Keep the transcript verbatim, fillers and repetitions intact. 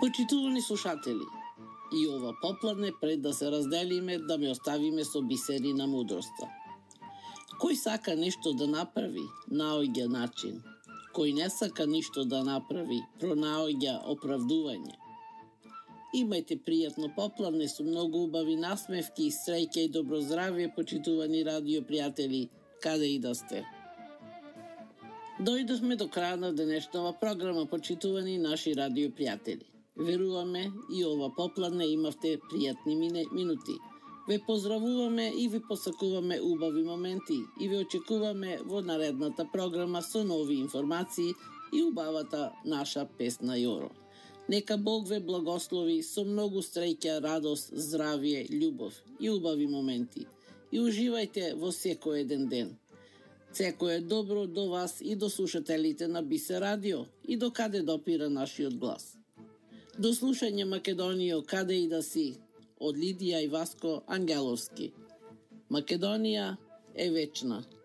Почитувани слушатели, и ова попладне пред да се разделиме, да ме оставиме со бисери на мудроста. Кој сака нешто да направи, наоѓа начин. Кој не сака ништо да направи, пронаоѓа оправдување. Имајте пријатно попладне со многу убави насмевки, среќа и добро здравје, почитувани радио пријатели, каде и да сте. Дојдовме до крај на денешнава програма, почитувани наши радио пријатели. Веруваме и ова попладне имавте пријатни минути. Ве поздравуваме и ви посакуваме убави моменти и ве очекуваме во наредната програма со нови информации и убавата наша песна Јоро. Нека Бог ве благослови со многу среќа, радост, здравје, љубов и убави моменти. И уживајте во секој еден ден. Секој е добро до вас и до слушателите на Бисер радио и до каде допира нашиот глас. До слушање, Македонијо, каде и да си, од Лидија и Васко Ангеловски. Македонија е вечна.